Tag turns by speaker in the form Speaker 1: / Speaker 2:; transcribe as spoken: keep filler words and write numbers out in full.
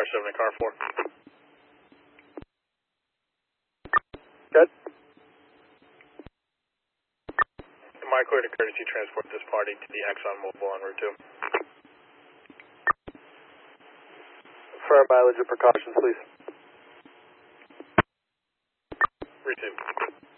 Speaker 1: car seven and car four.
Speaker 2: Good.
Speaker 1: Am I clear to courtesy transport this party to the Exxon Mobil on Route two?
Speaker 2: Firm mileage and precautions, please.
Speaker 1: Route two.